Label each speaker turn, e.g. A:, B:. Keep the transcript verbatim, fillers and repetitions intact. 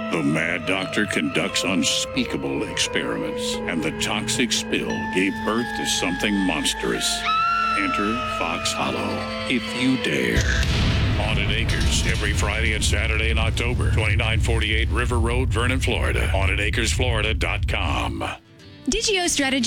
A: The Mad Doctor conducts unspeakable experiments, and the toxic spill gave birth to something monstrous. Enter Fox Hollow, if you dare. Haunted Acres, every Friday and Saturday in October. twenty-nine forty-eight River Road, Vernon, Florida. haunted acres florida dot com.
B: Digio Strategy